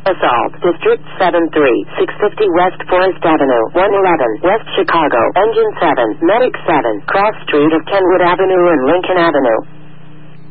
Assault, District 7-3, 650 West Forest Avenue, 111, West Chicago, Engine 7, Medic 7, Cross Street of Kenwood Avenue and Lincoln Avenue.